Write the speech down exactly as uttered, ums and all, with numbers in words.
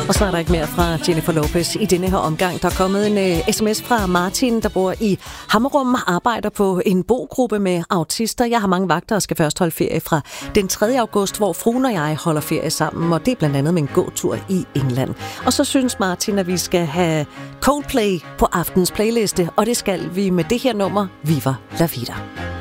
Og så er der ikke mere fra Jennifer Lopez i denne her omgang. Der er kommet en uh, sms fra Martin, der bor i Hammerum, arbejder på en bogruppe med autister. Jeg har mange vagter og skal først holde ferie fra den tredje august, hvor fruen og jeg holder ferie sammen, og det er blandt andet med en gåtur i England. Og så synes Martin, at vi skal have Coldplay på aftens playliste, og det skal vi med det her nummer, Viva La Vida.